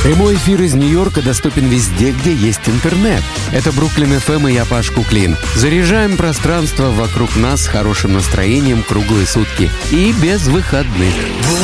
Прямой эфир из Нью-Йорка доступен везде, где есть интернет. Это Бруклин ФМ и я, Паш Куклин. Заряжаем пространство вокруг нас хорошим настроением круглые сутки и без выходных.